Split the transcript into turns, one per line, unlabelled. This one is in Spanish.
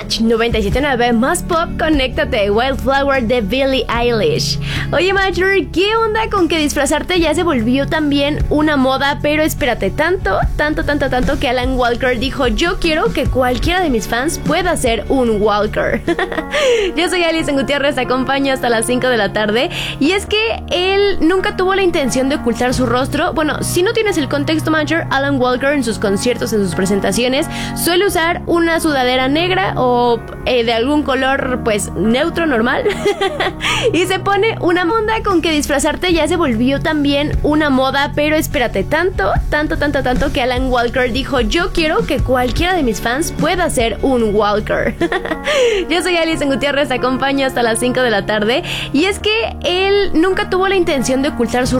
Match 97.9 más pop, conéctate. Wildflower de Billie Eilish. Oye, Marjorie, ¿qué onda con que disfrazarte ya se volvió también una moda? Pero espérate, tanto que Alan Walker dijo: yo quiero que cualquiera de mis fans pueda ser un Walker. Yo soy Alison Gutiérrez, te acompaño hasta las 5 de la tarde. Y es que él nunca tuvo la intención de ocultar su rostro. Bueno, si no tienes el contexto, Major, Alan Walker en sus conciertos, en sus presentaciones, suele usar una sudadera negra o de algún color pues neutro, normal. Y se pone una monda con que disfrazarte ya se volvió también una moda. Pero espérate, tanto que Alan Walker dijo: yo quiero que cualquiera de mis fans pueda ser un Walker. Yo soy Alison Gutiérrez, te acompaño hasta las 5 de la tarde. Y es que él nunca tuvo la intención de ocultar su